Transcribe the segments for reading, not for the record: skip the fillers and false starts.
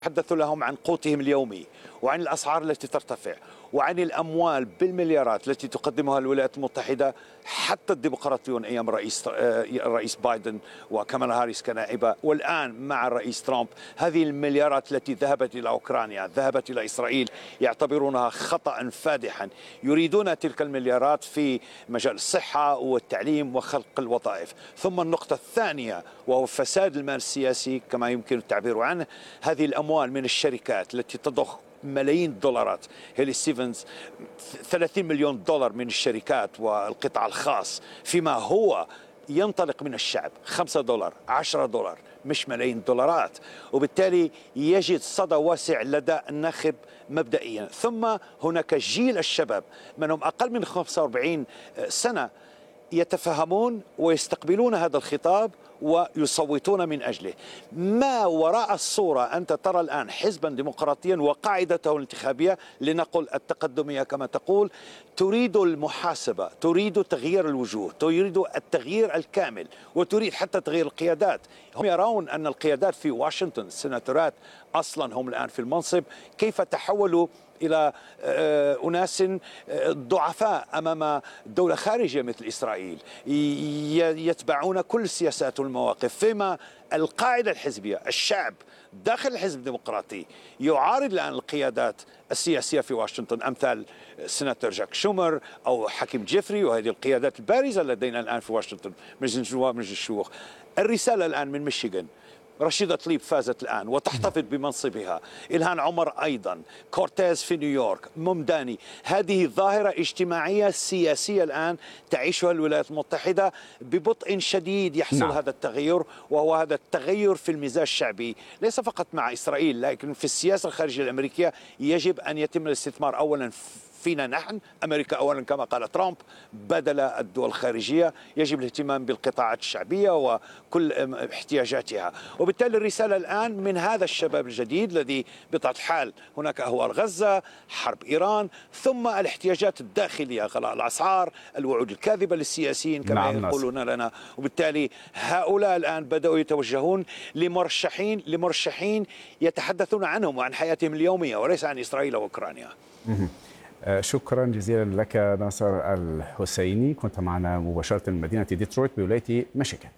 تحدث لهم عن قوتهم اليومي وعن الأسعار التي ترتفع وعن الأموال بالمليارات التي تقدمها الولايات المتحدة. حتى الديمقراطيون أيام الرئيس بايدن وكامالا هاريس كنائبة، والآن مع الرئيس ترامب، هذه المليارات التي ذهبت إلى أوكرانيا، ذهبت إلى إسرائيل، يعتبرونها خطأ فادحا. يريدون تلك المليارات في مجال الصحة والتعليم وخلق الوظائف. ثم النقطة الثانية وهو فساد المال السياسي كما يمكن التعبير عنه. هذه الأموال من الشركات التي تضخ ملايين الدولارات، هيلي ستيفنز 30 مليون دولار من الشركات والقطاع الخاص، فيما هو ينطلق من الشعب 5 دولار 10 دولار، مش ملايين الدولارات. وبالتالي يجد صدى واسع لدى الناخب مبدئيا. ثم هناك جيل الشباب منهم أقل من 45 سنة يتفهمون ويستقبلون هذا الخطاب ويصوتون من أجله. ما وراء الصورة أنت ترى الآن حزبا ديمقراطيا وقاعدته الانتخابية، لنقل التقدمية كما تقول، تريد المحاسبة، تريد تغيير الوجوه، تريد التغيير الكامل، وتريد حتى تغيير القيادات. هم يرون أن القيادات في واشنطن، السناتورات أصلا هم الآن في المنصب، كيف تحولوا إلى أناس ضعفاء أمام دولة خارجية مثل إسرائيل، يتبعون كل السياسات والمواقف. فيما القاعدة الحزبية، الشعب داخل الحزب الديمقراطي يعارض الآن القيادات السياسية في واشنطن، أمثال سيناتور جاك شومر أو حكيم جيفري، وهذه القيادات البارزة لدينا الآن في واشنطن، مجلس النواب، مجلس الشيوخ. الرسالة الآن من ميشيغان، رشيدة طليب فازت الآن وتحتفظ بمنصبها، إلهان عمر أيضا، كورتيز في نيويورك، ممداني. هذه ظاهرة اجتماعية سياسية الآن تعيشها الولايات المتحدة ببطء شديد. يحصل هذا التغير، وهو هذا التغير في المزاج الشعبي ليس فقط مع إسرائيل، لكن في السياسة الخارجية الأمريكية. يجب أن يتم الاستثمار أولا فينا نحن، أمريكا أولا كما قال ترامب، بدل الدول الخارجية. يجب الاهتمام بالقطاعات الشعبية وكل احتياجاتها. وبالتالي الرسالة الآن من هذا الشباب الجديد الذي بطبيعة الحال هناك أهوال غزة، حرب إيران، ثم الاحتياجات الداخلية، غلاء الأسعار، الوعود الكاذبة للسياسيين كما يقولون لنا. وبالتالي هؤلاء الآن بدأوا يتوجهون لمرشحين يتحدثون عنهم وعن حياتهم اليومية وليس عن إسرائيل وأوكرانيا. شكرا جزيلا لك ناصر الحسيني، كنت معنا مباشرة من مدينة ديترويت بولاية ميشيغان.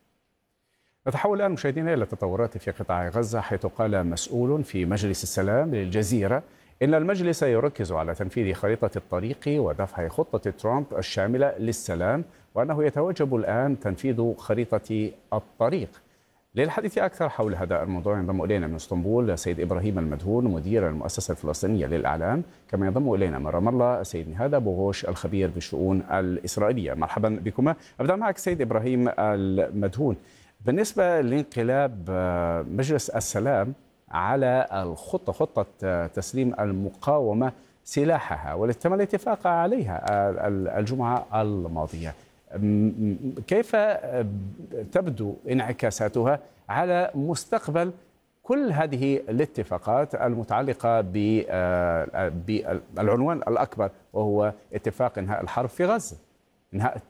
نتحول الآن مشاهدينا إلى التطورات في قطاع غزة، حيث قال مسؤول في مجلس السلام للجزيرة إن المجلس يركز على تنفيذ خريطة الطريق ودفع خطة ترامب الشاملة للسلام، وأنه يتوجب الآن تنفيذ خريطة الطريق. للحديث أكثر حول هذا الموضوع ينضم إلينا من اسطنبول السيد إبراهيم المدهون مدير المؤسسة الفلسطينية للإعلام، كما ينضم إلينا من رام الله السيد نهاد أبو غوش الخبير بالشؤون الإسرائيلية. مرحبا بكما. أبدأ معك سيد إبراهيم المدهون، بالنسبة لانقلاب مجلس السلام على خطة تسليم المقاومة سلاحها والتي تم الاتفاق عليها الجمعة الماضية، كيف تبدو انعكاساتها على مستقبل كل هذه الاتفاقات المتعلقة بالعنوان الأكبر، وهو اتفاق إنهاء الحرب في غزة، إنهاء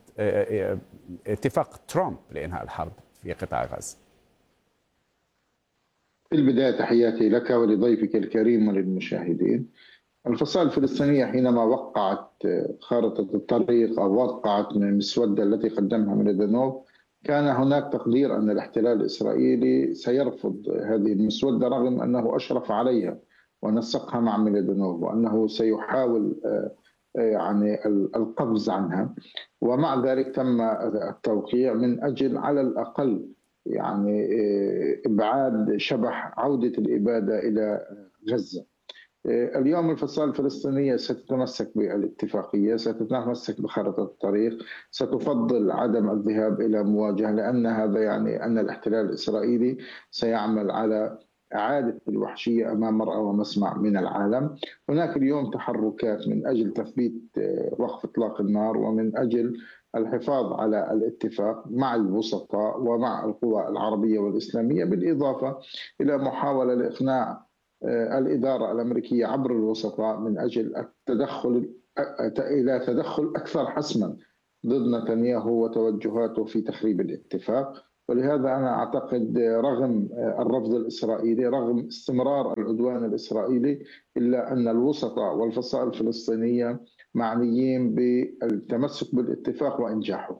اتفاق ترامب لإنهاء الحرب في قطاع غزة؟ في البداية تحياتي لك ولضيفك الكريم وللمشاهدين. الفصائل الفلسطينية حينما وقعت خارطة الطريق أو وقعت من المسودة التي قدمها ميلادانوف، كان هناك تقدير أن الاحتلال الإسرائيلي سيرفض هذه المسودة رغم أنه أشرف عليها ونسقها مع ميلادانوف، وأنه سيحاول يعني القفز عنها. ومع ذلك تم التوقيع من أجل على الأقل يعني إبعاد شبح عودة الإبادة إلى غزة. اليوم الفصائل الفلسطينية ستتمسك بالاتفاقية، ستتمسك بخارطة الطريق، ستفضل عدم الذهاب إلى مواجهة، لأن هذا يعني أن الاحتلال الإسرائيلي سيعمل على إعادة الوحشية أمام مرأى ومسمع من العالم. هناك اليوم تحركات من أجل تثبيت وقف إطلاق النار ومن أجل الحفاظ على الاتفاق مع الوسطاء ومع القوى العربية والإسلامية، بالإضافة إلى محاولة لإقناع الإدارة الأمريكية عبر الوسطاء من أجل التدخل إلى تدخل أكثر حسما ضد نتنياهو وتوجهاته في تخريب الاتفاق. ولهذا أنا أعتقد رغم الرفض الإسرائيلي، رغم استمرار العدوان الإسرائيلي، إلا أن الوسطاء والفصائل الفلسطينية معنيين بالتمسك بالاتفاق وإنجاحه.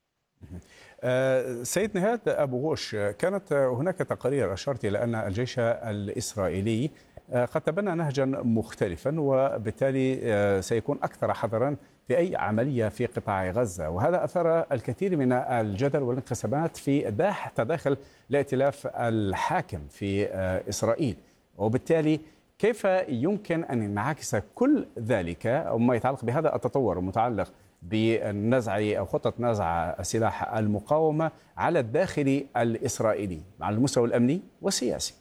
سيد نهاد أبو غوش، كانت هناك تقارير أشارت إلى أن الجيش الإسرائيلي قد تبنى نهجا مختلفا، وبالتالي سيكون أكثر حذرا في أي عملية في قطاع غزة، وهذا أثار الكثير من الجدل والانقسامات في تداخل الائتلاف الحاكم في إسرائيل. وبالتالي كيف يمكن أن ينعكس كل ذلك أو ما يتعلق بهذا التطور المتعلق بنزع أو خطة نزع سلاح المقاومة على الداخل الإسرائيلي على المستوى الأمني والسياسي؟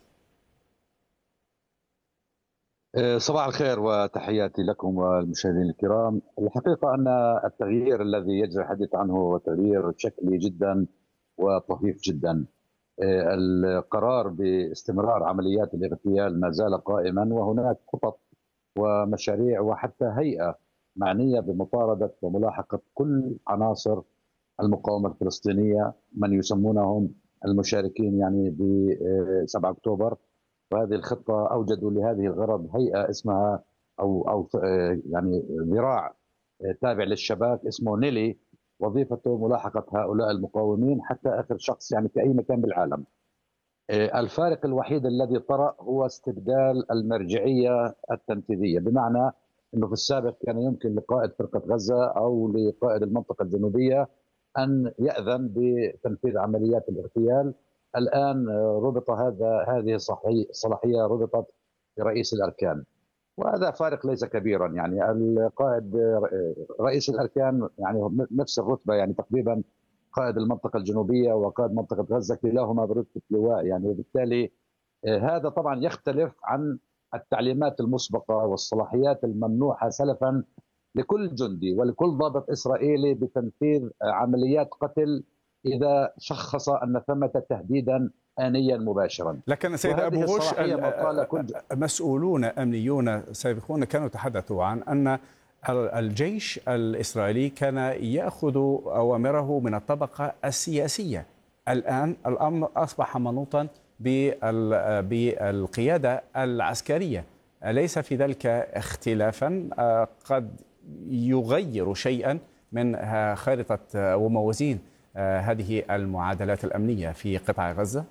صباح الخير وتحياتي لكم والمشاهدين الكرام. الحقيقة أن التغيير الذي يجري الحديث عنه هو تغيير شكلي جدا وطفيف جدا. القرار باستمرار عمليات الاغتيال ما زال قائما، وهناك خطط ومشاريع وحتى هيئة معنية بمطاردة وملاحقة كل عناصر المقاومة الفلسطينية، من يسمونهم المشاركين يعني ب 7 أكتوبر. وهذه الخطة أوجدوا لهذه الغرض هيئة اسمها أو يعني ذراع تابع للشباك اسمه نيلي، وظيفته ملاحقة هؤلاء المقاومين حتى آخر شخص يعني في أي مكان بالعالم. الفارق الوحيد الذي طرأ هو استبدال المرجعية التنفيذية، بمعنى أنه في السابق كان يمكن لقائد فرقة غزة أو لقائد المنطقة الجنوبية أن يأذن بتنفيذ عمليات الاغتيال. الآن ربط هذه الصلاحية ربطت برئيس الأركان، وهذا فارق ليس كبيرا. يعني القائد رئيس الأركان يعني نفس الرتبة، يعني تقريبا قائد المنطقة الجنوبية وقائد منطقة غزة كلاهما برتبة لواء يعني. وبالتالي هذا طبعا يختلف عن التعليمات المسبقة والصلاحيات الممنوحة سلفا لكل جندي ولكل ضابط إسرائيلي بتنفيذ عمليات قتل إذا شخص أن ثمة تهديدا آنيا مباشرا. لكن سيد أبو غوش، مسؤولون أمنيون سابقون كانوا تحدثوا عن أن الجيش الإسرائيلي كان يأخذ أوامره من الطبقة السياسية. الآن الأمر أصبح منوطا بالقيادة العسكرية. أليس في ذلك اختلافا قد يغير شيئا من خارطة وموازين هذه المعادلات الأمنية في قطاع غزة؟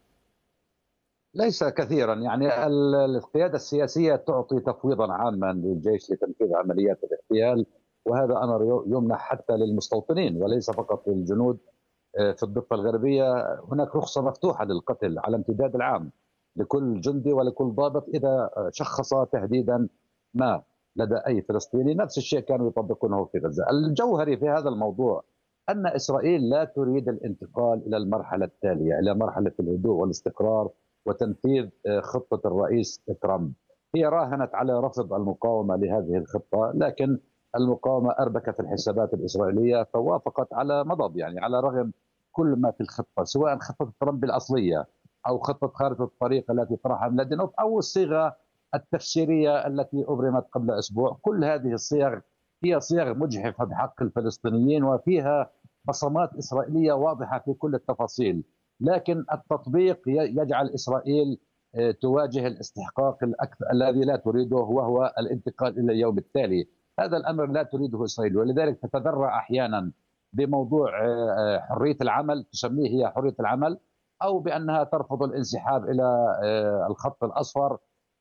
ليس كثيرا. يعني القيادة السياسية تعطي تفويضا عاما للجيش لتنفيذ عمليات الاغتيال، وهذا أمر يمنح حتى للمستوطنين وليس فقط للجنود. في الضفة الغربية هناك رخصة مفتوحة للقتل على امتداد العام لكل جندي ولكل ضابط إذا شخص تهديدا ما لدى أي فلسطيني. نفس الشيء كانوا يطبقونه في غزة. الجوهري في هذا الموضوع أن إسرائيل لا تريد الانتقال إلى المرحلة التالية، إلى مرحلة الهدوء والاستقرار وتنفيذ خطة الرئيس ترامب. هي راهنت على رفض المقاومة لهذه الخطة، لكن المقاومة أربكت الحسابات الإسرائيلية فوافقت على مضض، يعني على رغم كل ما في الخطة، سواء خطة ترامب الأصلية أو خطة خارطة الطريق التي طرحها ميلادينوف أو الصيغة التفسيرية التي أبرمت قبل أسبوع. كل هذه الصيغ هي صيغ مجحفة بحق الفلسطينيين وفيها بصمات إسرائيلية واضحة في كل التفاصيل، لكن التطبيق يجعل إسرائيل تواجه الاستحقاق الأكثر الذي لا تريده، وهو الانتقال إلى اليوم التالي. هذا الأمر لا تريده إسرائيل، ولذلك تتذرع أحيانا بموضوع حرية العمل، تسميه هي حرية العمل، أو بأنها ترفض الانسحاب إلى الخط الأصفر،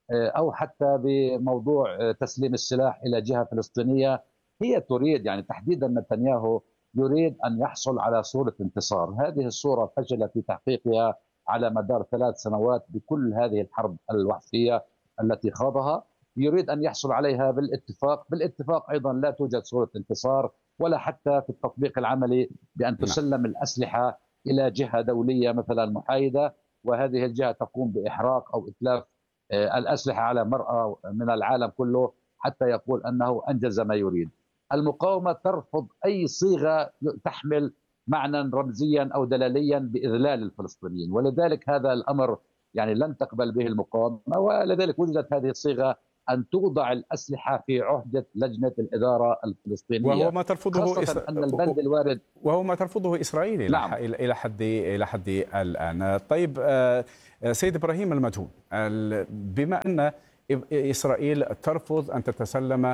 أو حتى بموضوع تسليم السلاح إلى جهة فلسطينية. هي تريد يعني تحديدا نتنياهو يريد أن يحصل على صورة انتصار. هذه الصورة فشل في تحقيقها على مدار 3 سنوات بكل هذه الحرب الوحشية التي خاضها. يريد أن يحصل عليها بالاتفاق أيضا لا توجد صورة انتصار، ولا حتى في التطبيق العملي بأن تسلم الأسلحة إلى جهة دولية مثلا محايدة، وهذه الجهة تقوم بإحراق أو إتلاف الأسلحة على مرأى من العالم كله حتى يقول أنه أنجز ما يريد. المقاومة ترفض أي صيغة تحمل معنى رمزيا أو دلاليا بإذلال الفلسطينيين، ولذلك هذا الأمر يعني لن تقبل به المقاومة، ولذلك وجدت هذه الصيغة أن توضع الأسلحة في عهدة لجنة الإدارة الفلسطينية، وهو ما ترفضه خاصة أن البند الوارد وهو ما ترفضه إسرائيل نعم. إلى حد الآن. طيب سيد إبراهيم المدهون، بما أن إسرائيل ترفض أن تتسلم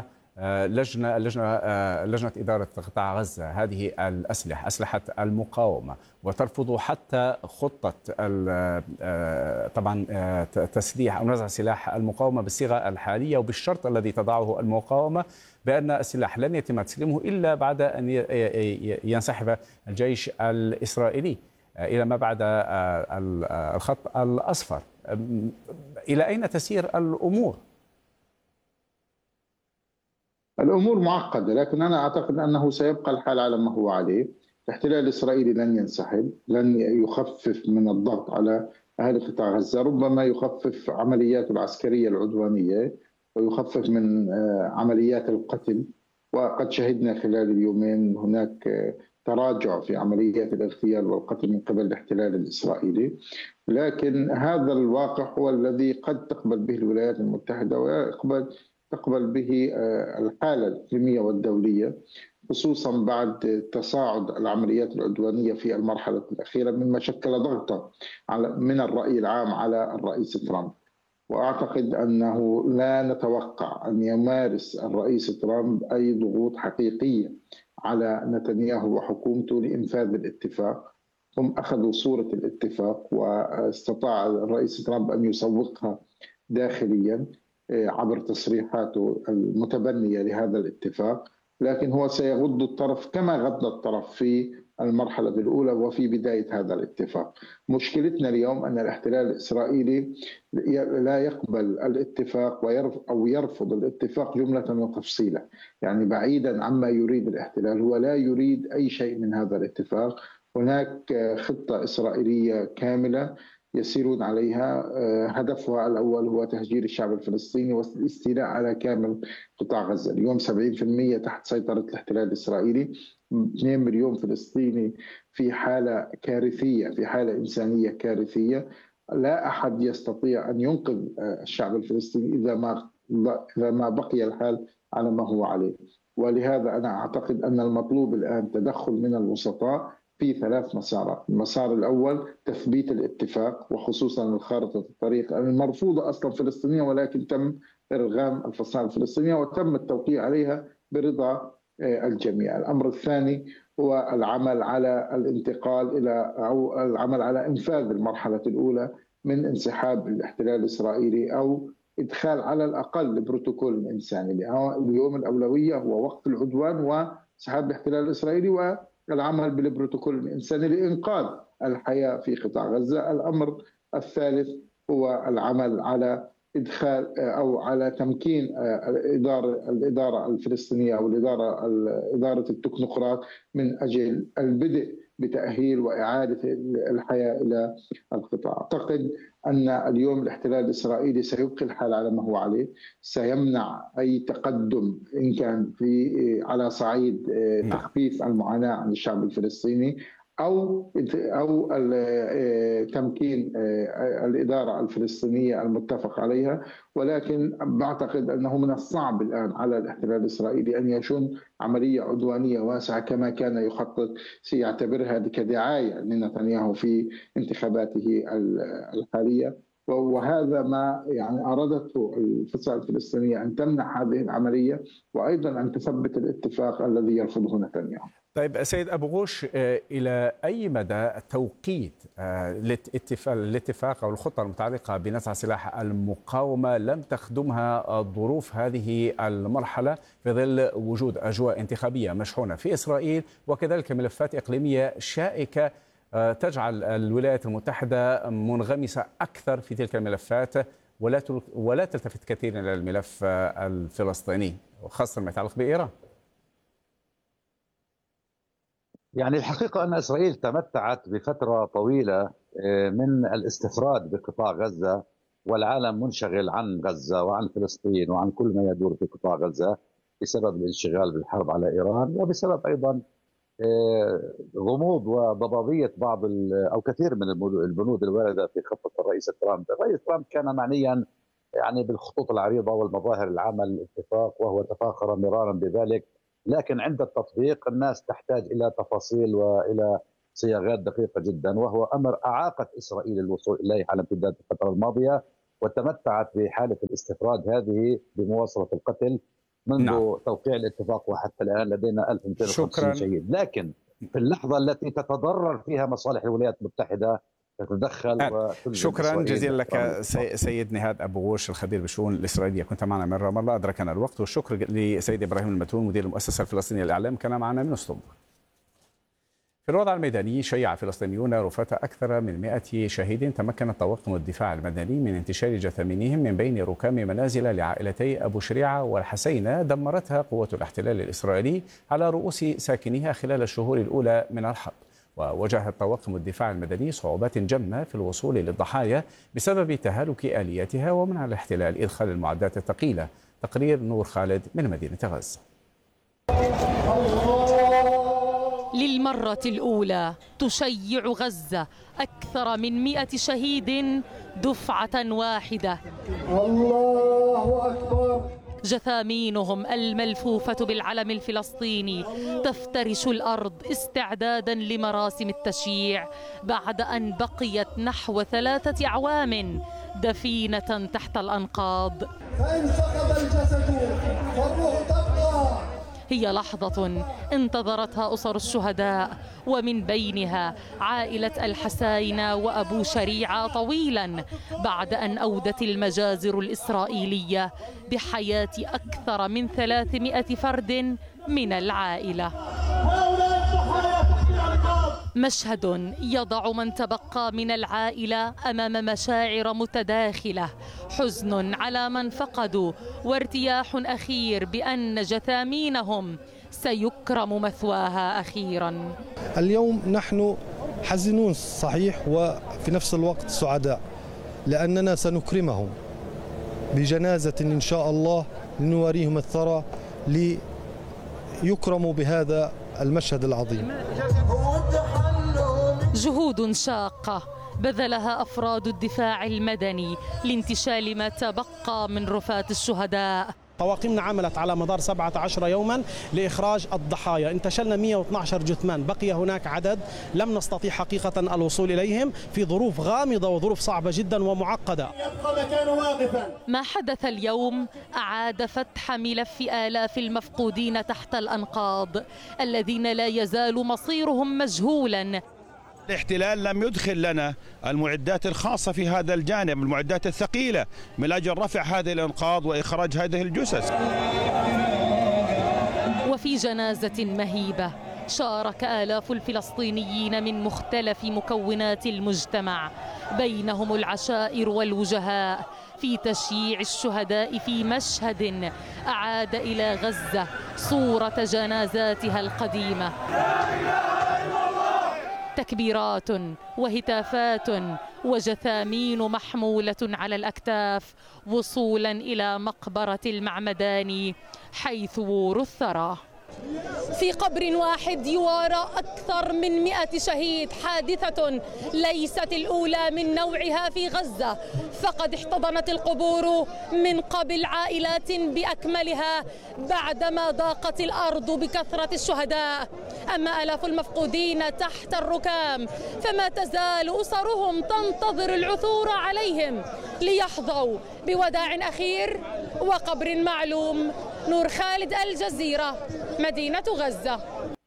لجنة إدارة قطاع غزة هذه الأسلحة، أسلحة المقاومة، وترفض حتى خطة طبعا تسليح أو نزع سلاح المقاومة بالصيغة الحالية وبالشرط الذي تضعه المقاومة بأن السلاح لن يتم تسليمه إلا بعد أن ينسحب الجيش الإسرائيلي إلى ما بعد الخط الأصفر. إلى أين تسير الأمور؟ الأمور معقدة، لكن أنا أعتقد أنه سيبقى الحال على ما هو عليه. الاحتلال الإسرائيلي لن ينسحب، لن يخفف من الضغط على أهل قطاع غزة، ربما يخفف عملياته العسكرية العدوانية ويخفف من عمليات القتل، وقد شهدنا خلال اليومين هناك تراجع في عمليات الاغتيال والقتل من قبل الاحتلال الإسرائيلي. لكن هذا الواقع هو الذي قد تقبل به الولايات المتحدة وتقبل به الحالة الإقليمية والدولية، خصوصا بعد تصاعد العمليات العدوانية في المرحلة الأخيرة، مما شكل ضغطا من الرأي العام على الرئيس ترامب. وأعتقد أنه لا نتوقع أن يمارس الرئيس ترامب أي ضغوط حقيقية على نتنياهو وحكومته لإنفاذ الاتفاق. هم أخذوا صورة الاتفاق واستطاع الرئيس ترامب أن يسوقها داخليا عبر تصريحاته المتبنية لهذا الاتفاق، لكن هو سيغض الطرف كما غض الطرف في المرحلة الأولى وفي بداية هذا الاتفاق. مشكلتنا اليوم أن الاحتلال الإسرائيلي لا يقبل الاتفاق أو يرفض الاتفاق جملة وتفصيلا، يعني بعيدا عما يريد الاحتلال، هو لا يريد أي شيء من هذا الاتفاق. هناك خطة إسرائيلية كاملة يسيرون عليها، هدفها الأول هو تهجير الشعب الفلسطيني والاستيلاء على كامل قطاع غزة. اليوم 70% تحت سيطرة الاحتلال الإسرائيلي، 2 مليون فلسطيني في حالة كارثية، في حالة إنسانية كارثية. لا أحد يستطيع أن ينقذ الشعب الفلسطيني إذا ما بقي الحال على ما هو عليه. ولهذا أنا أعتقد أن المطلوب الآن تدخل من الوسطاء في 3 مسارات. المسار الأول تثبيت الاتفاق، وخصوصا الخارطة الطريق المرفوضة أصلا فلسطينيا، ولكن تم إرغام الفصائل الفلسطينية وتم التوقيع عليها برضا الجميع. الأمر الثاني هو العمل على الانتقال إلى أو العمل على إنفاذ المرحلة الأولى من انسحاب الاحتلال الإسرائيلي أو إدخال على الأقل بروتوكول إنساني. اليوم الأولوية هو وقف العدوان وانسحاب الاحتلال الإسرائيلي والعمل بالبروتوكول الإنساني لإنقاذ الحياة في قطاع غزة. الأمر الثالث هو العمل على إدخال أو على تمكين الإدارة الفلسطينية أو إدارة التكنوقراط من أجل البدء بتأهيل وإعادة الحياة إلى القطاع. أعتقد أن اليوم الاحتلال الإسرائيلي سيبقي الحال على ما هو عليه، سيمنع أي تقدم إن كان على صعيد تخفيف المعاناة عن الشعب الفلسطيني أو تمكين الإدارة الفلسطينية المتفق عليها. ولكن بعتقد أنه من الصعب الآن على الاحتلال الإسرائيلي أن يشن عملية عدوانية واسعة كما كان يخطط، سيعتبرها كدعاية لنتنياهو في انتخاباته الحالية. وهذا ما يعني أرادته الفصائل الفلسطينية، أن تمنع هذه العملية وأيضا أن تثبت الاتفاق الذي يرفضه نتنياهو. طيب سيد أبو غوش، إلى أي مدى توقيت الاتفاق أو الخطة المتعلقة بنزع سلاح المقاومة لم تخدمها ظروف هذه المرحلة في ظل وجود أجواء انتخابية مشحونة في إسرائيل وكذلك ملفات إقليمية شائكة تجعل الولايات المتحدة منغمسة أكثر في تلك الملفات ولا تلتفت كثيرا إلى الملف الفلسطيني وخاصة ما يتعلق بإيران؟ يعني الحقيقة أن إسرائيل تمتعت بفترة طويلة من الاستفراد بقطاع غزة، والعالم منشغل عن غزة وعن فلسطين وعن كل ما يدور في قطاع غزة بسبب الانشغال بالحرب على إيران، وبسبب أيضا غموض وضبابية بعض أو كثير من البنود الواردة في خطة الرئيس ترامب. الرئيس ترامب كان معنيا يعني بالخطوط العريضة والمظاهر العامة للاتفاق، وهو تفاخر مرارا بذلك، لكن عند التطبيق الناس تحتاج إلى تفاصيل وإلى صياغات دقيقة جدا، وهو أمر أعاقت إسرائيل الوصول إليه على امتداد الفترة الماضية، وتمتعت بحالة الاستفراد هذه بمواصلة القتل منذ توقيع الاتفاق وحتى الآن لدينا 1250 شهيد. لكن في اللحظة التي تتضرر فيها مصالح الولايات المتحدة تتدخل. شكرا جزيلا لك سيد نهاد أبو غوش الخبير بالشؤون الإسرائيلية، كنت معنا من رام الله، أدركنا الوقت. والشكر لسيد إبراهيم المتون مدير المؤسسة الفلسطينية للإعلام، كان معنا من اسطنبول. في الوضع الميداني، شيع فلسطينيون رفات أكثر من 100 شهيد تمكن طواقم الدفاع المدني من انتشال جثامينهم من بين ركام منازل لعائلتي أبو شريعة والحسينة دمرتها قوات الاحتلال الإسرائيلي على رؤوس ساكنيها خلال الشهور الأولى من الحرب. وواجهت طواقم الدفاع المدني صعوبات جمة في الوصول للضحايا بسبب تهالك آلياتها ومنع الاحتلال إدخال المعدات الثقيلة. تقرير نور خالد من مدينة غزة. للمرة الأولى تشيع غزة أكثر من 100 شهيد دفعة واحدة. الله أكبر. جثامينهم الملفوفة بالعلم الفلسطيني تفترش الأرض استعدادا لمراسم التشييع بعد أن بقيت نحو 3 أعوام دفينة تحت الأنقاض. فإن سقط الجسد فالروح تبقى. هي لحظة انتظرتها أسر الشهداء، ومن بينها عائلة الحساينة وأبو شريعة طويلا بعد أن أودت المجازر الإسرائيلية بحياة أكثر من 300 فرد من العائلة. مشهد يضع من تبقى من العائلة أمام مشاعر متداخلة، حزن على من فقدوا وارتياح أخير بأن جثامينهم سيكرم مثواها أخيرا. اليوم نحن حزنون صحيح، وفي نفس الوقت سعداء، لأننا سنكرمهم بجنازة إن شاء الله لنوريهم الثرى ليكرموا بهذا المشهد العظيم. جهود شاقة بذلها أفراد الدفاع المدني لانتشال ما تبقى من رفات الشهداء. طواقمنا عملت على مدار 17 يوما لإخراج الضحايا، انتشلنا 112 جثمان، بقي هناك عدد لم نستطيع حقيقة الوصول إليهم في ظروف غامضة وظروف صعبة جدا ومعقدة. يبقى مكانه واقفا. ما حدث اليوم أعاد فتح ملف آلاف المفقودين تحت الأنقاض الذين لا يزال مصيرهم مجهولا. الاحتلال لم يدخل لنا المعدات الخاصة في هذا الجانب، المعدات الثقيلة من أجل رفع هذه الأنقاض وإخراج هذه الجثث. وفي جنازة مهيبة شارك آلاف الفلسطينيين من مختلف مكونات المجتمع، بينهم العشائر والوجهاء، في تشييع الشهداء في مشهد أعاد إلى غزة صورة جنازاتها القديمة. تكبيرات وهتافات وجثامين محمولة على الأكتاف وصولا إلى مقبرة المعمداني حيث وور الثرى. في قبر واحد يوارى أكثر من 100 شهيد، حادثة ليست الأولى من نوعها في غزة، فقد احتضنت القبور من قبل عائلات بأكملها بعدما ضاقت الأرض بكثرة الشهداء. أما آلاف المفقودين تحت الركام فما تزال أسرهم تنتظر العثور عليهم ليحظوا بوداع أخير وقبر معلوم. نور خالد، الجزيرة، مدينة غزة.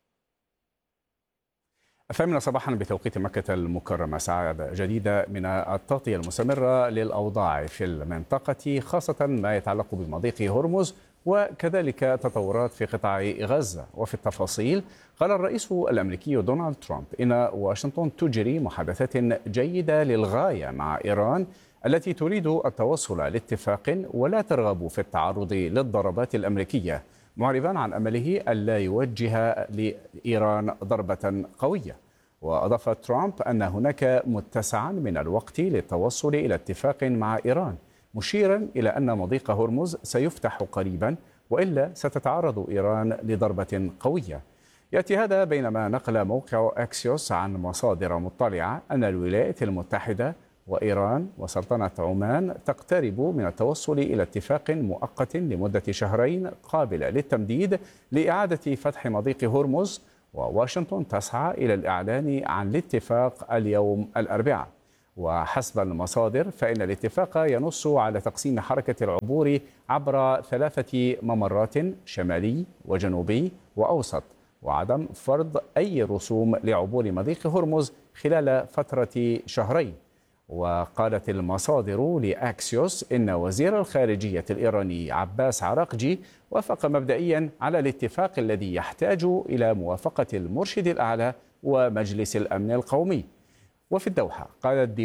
8 صباحا بتوقيت مكة المكرمة، ساعة جديدة من التغطية المستمرة للأوضاع في المنطقة، خاصة ما يتعلق بمضيق هرمز وكذلك تطورات في قطاع غزة. وفي التفاصيل، قال الرئيس الأمريكي دونالد ترامب إن واشنطن تجري محادثات جيدة للغاية مع إيران التي تريد التوصل لاتفاق ولا ترغب في التعرض للضربات الأمريكية، معربا عن أمله ألا يوجه لإيران ضربة قوية. وأضاف ترامب أن هناك متسعا من الوقت للتوصل إلى اتفاق مع إيران، مشيرا إلى أن مضيق هرمز سيفتح قريبا وإلا ستتعرض إيران لضربة قوية. يأتي هذا بينما نقل موقع أكسيوس عن مصادر مطلعة أن الولايات المتحدة وإيران وسلطنة عمان تقترب من التوصل إلى اتفاق مؤقت لمدة شهرين قابل للتمديد لإعادة فتح مضيق هرمز، وواشنطن تسعى إلى الإعلان عن الاتفاق اليوم الأربعاء. وحسب المصادر فإن الاتفاق ينص على تقسيم حركة العبور عبر 3 ممرات شمالي وجنوبي وأوسط، وعدم فرض أي رسوم لعبور مضيق هرمز خلال فترة شهرين. وقالت المصادر لأكسيوس إن وزير الخارجية الإيراني عباس عراقجي وافق مبدئيا على الاتفاق الذي يحتاج إلى موافقة المرشد الأعلى ومجلس الأمن القومي. وفي الدوحة قالت